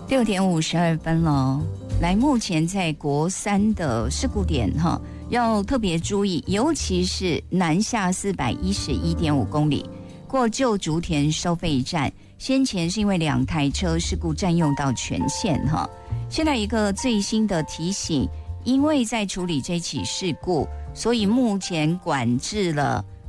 6:52了。来，目前在国三的事故点要特别注意，尤其是南下411.5公里过旧竹田收费站，先前是因为2台车事故占用到全线现在一个最新的提醒，因为在处理这起事故，所以目前管制了